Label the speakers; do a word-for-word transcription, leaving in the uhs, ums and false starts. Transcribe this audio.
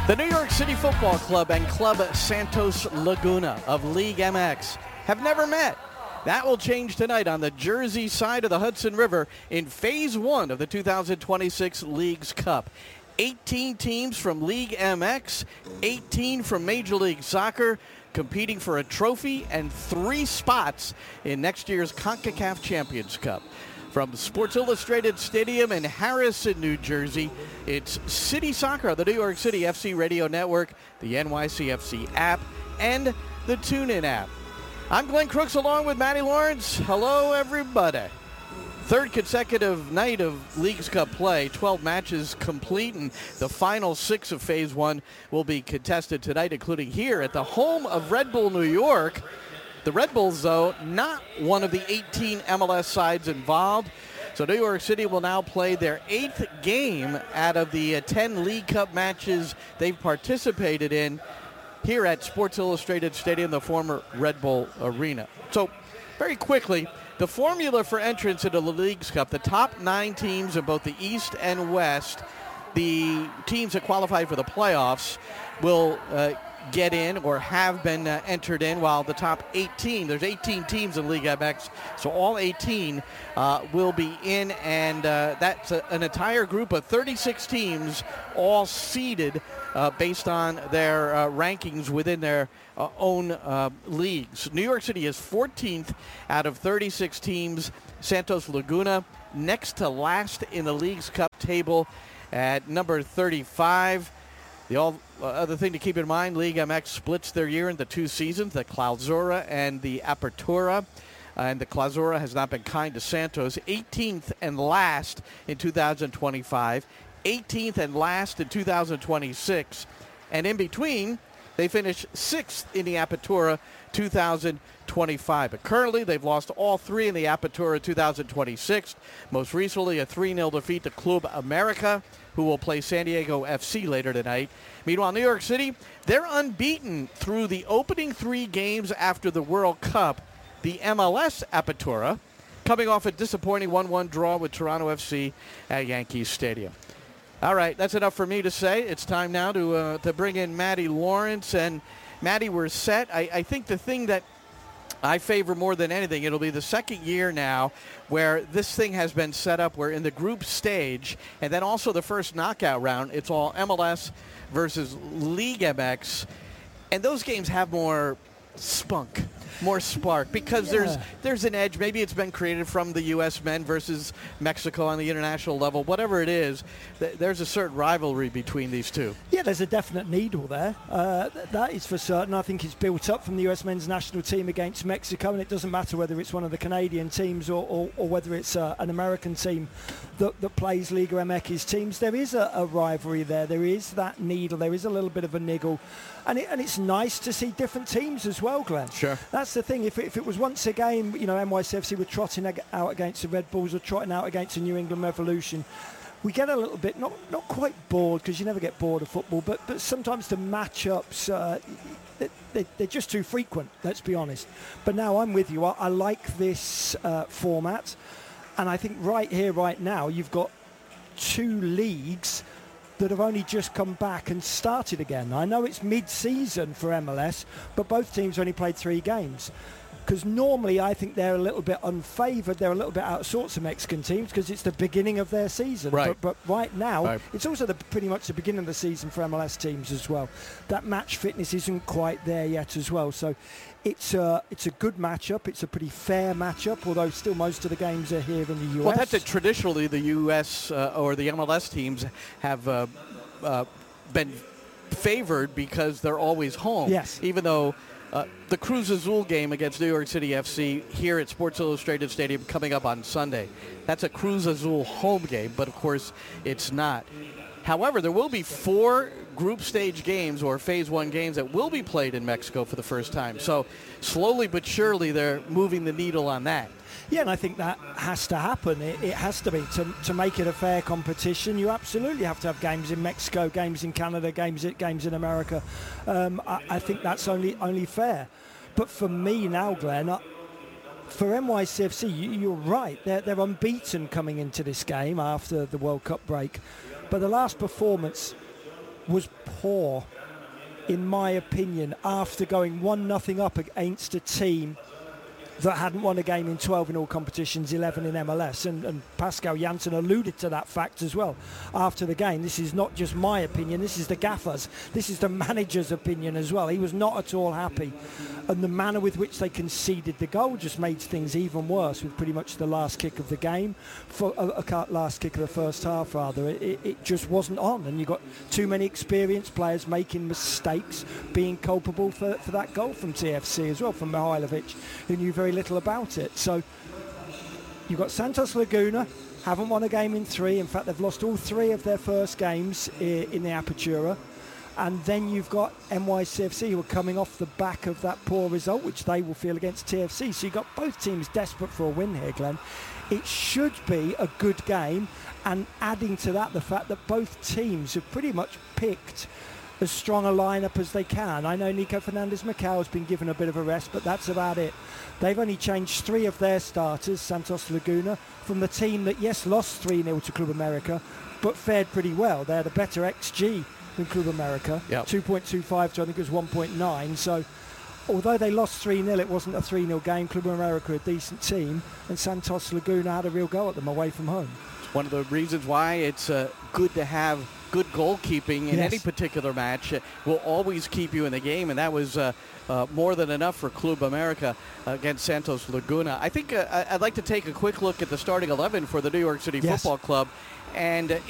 Speaker 1: The New York City Football Club and Club Santos Laguna of League M X have never met. That will change tonight on the Jersey side of the Hudson River in Phase one of the two thousand twenty-six Leagues Cup. eighteen teams from League M X, eighteen from Major League Soccer, competing for a trophy and three spots in next year's CONCACAF Champions Cup. From Sports Illustrated Stadium in Harrison, New Jersey, it's City Soccer on the New York City F C Radio Network, the N Y C F C app, and the TuneIn app. I'm Glenn Crooks along with Matty Lawrence. Hello, everybody. Third consecutive night of Leagues Cup play, twelve matches complete, and the final six of Phase one will be contested tonight, including here at the home of Red Bull New York. The Red Bulls, though, not one of the eighteen M L S sides involved. So New York City will now play their eighth game out of the uh, ten League Cup matches they've participated in here at Sports Illustrated Stadium, the former Red Bull Arena. So, very quickly, the formula for entrance into the Leagues Cup, the top nine teams in both the East and West, the teams that qualify for the playoffs, will uh, get in or have been uh, entered in, while the top eighteen, there's eighteen teams in League M X, so all eighteen uh, will be in, and uh, that's a, an entire group of thirty-six teams, all seeded uh, based on their uh, rankings within their uh, own uh, leagues. New York City is fourteenth out of thirty-six teams. Santos Laguna next to last in the Leagues Cup table at number thirty-five. The all, uh, other thing to keep in mind, League M X splits their year into two seasons, the Clausura and the Apertura. Uh, and the Clausura has not been kind to Santos. eighteenth and last in two thousand twenty-five, eighteenth and last in two thousand twenty-six. And in between, they finished sixth in the Apertura two thousand twenty-five. But currently, they've lost all three in the Apertura two thousand twenty-six. Most recently, a three nil defeat to Club America, who will play San Diego F C later tonight. Meanwhile, New York City, they're unbeaten through the opening three games after the World Cup. The M L S Apertura, coming off a disappointing one one draw with Toronto F C at Yankee Stadium. All right, that's enough for me to say. It's time now to uh, to bring in Matty Lawrence. And, Matty, we're set. I, I think the thing that I favor more than anything, it'll be the second year now where this thing has been set up where in the group stage and then also the first knockout round, it's all M L S versus League M X. And those games have more spunk, more spark, because yeah. there's there's an edge. Maybe it's been created from the U S men versus Mexico on the international level. Whatever it is, th- there's a certain rivalry between these two.
Speaker 2: Yeah, there's a definite needle there. Uh, th- that is for certain. I think it's built up from the U S men's national team against Mexico, and it doesn't matter whether it's one of the Canadian teams or, or, or whether it's uh, an American team that, that plays Liga M X's teams. There is a, a rivalry there. There is that needle. There is a little bit of a niggle. And, it, and it's nice to see different teams as well, Glenn.
Speaker 1: Sure.
Speaker 2: That's the thing. If it, if it was once a game, you know, N Y C F C were trotting ag- out against the Red Bulls or trotting out against the New England Revolution, we get a little bit, not not quite bored, because you never get bored of football, but, but sometimes the matchups, uh, they, they, they're just too frequent, let's be honest. But now I'm with you. I, I like this uh, format. And I think right here, right now, you've got two leagues that have only just come back and started again. I know it's mid-season for M L S, but both teams only played three games. Because normally I think they're a little bit unfavoured, they're a little bit out of sorts of Mexican teams because it's the beginning of their season.
Speaker 1: Right.
Speaker 2: But, but right now,
Speaker 1: right.
Speaker 2: it's also the, pretty much the beginning of the season for M L S teams as well. That match fitness isn't quite there yet as well. So it's a, it's a good matchup. It's a pretty fair matchup, although still most of the games are here in the U S.
Speaker 1: Well, that's it. Traditionally, the U S uh, or the M L S teams have uh, uh, been favored because they're always home.
Speaker 2: Yes.
Speaker 1: Even though uh, the Cruz Azul game against New York City F C here at Sports Illustrated Stadium coming up on Sunday, that's a Cruz Azul home game, but of course it's not. However, there will be four group stage games or phase one games that will be played in Mexico for the first time. So slowly but surely they're moving the needle on that.
Speaker 2: Yeah, and I think that has to happen. It, it has to be. To, to make it a fair competition, you absolutely have to have games in Mexico, games in Canada, games games in America. Um, I, I think that's only only fair. But for me now, Glenn, I, for N Y C F C, you, you're right. They're, they're unbeaten coming into this game after the World Cup break. But the last performance was poor, in my opinion, after going one nothing up against a team that hadn't won a game in twelve in all competitions, eleven in M L S. And, and Pascal Janssen alluded to that fact as well after the game. This is not just my opinion, this is the gaffer's, this is the manager's opinion as well. He was not at all happy. And the manner with which they conceded the goal just made things even worse with pretty much the last kick of the game, for a, a last kick of the first half rather. It, it, it just wasn't on, and you got too many experienced players making mistakes, being culpable for, for that goal from T F C as well, from Mihailovic, who knew very little about it. So you've got Santos Laguna, haven't won a game in three. In fact, they've lost all three of their first games i- in the Apertura. And then you've got N Y C F C, who are coming off the back of that poor result, which they will feel against T F C. So you've got both teams desperate for a win here, Glenn. It should be a good game, and adding to that the fact that both teams have pretty much picked as strong a lineup as they can. I know Nico Fernandez-Macau has been given a bit of a rest, but that's about it. They've only changed three of their starters, Santos Laguna, from the team that, yes, lost three nil to Club America, but fared pretty well. They had a better X G than Club America, yep. two point two five to I think it was one point nine. So although they lost three nil, it wasn't a three nil game. Club America, a decent team, and Santos Laguna had a real go at them away from home.
Speaker 1: It's one of the reasons why it's uh, good to have good goalkeeping in
Speaker 2: yes.
Speaker 1: any particular match. It will always keep you in the game, and that was uh, uh, more than enough for Club America against Santos Laguna. I think uh, I'd like to take a quick look at the starting eleven for the New York City
Speaker 2: yes.
Speaker 1: Football Club. And